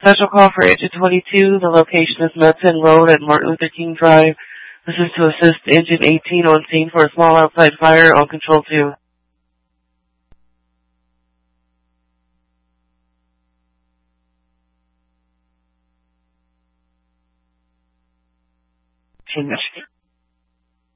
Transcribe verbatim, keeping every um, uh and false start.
Special call for Engine twenty-two. The location is Menton Road at Martin Luther King Drive. This is to assist Engine eighteen on scene for a small outside fire on Control two. Change.